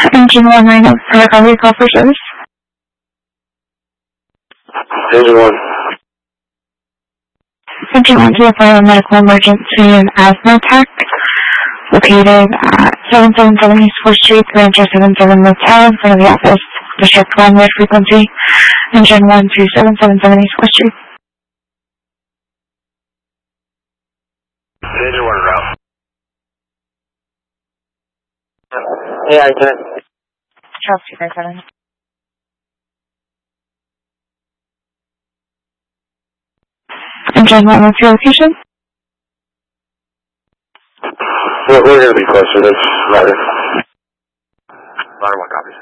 Engine 190 for recovery call for service. Engine 1. Engine 1 to for a medical emergency and asthma attack located at 777 East 4th Street, Rancho 77 Motel in front of the office. District 1 with frequency. Engine 1 to 777 East 4th Street. Engine 1 route. Yeah, I can. Charles 257. Engine 1, what's your location? We're going to be closer. That's ladder. Ladder 1 copies.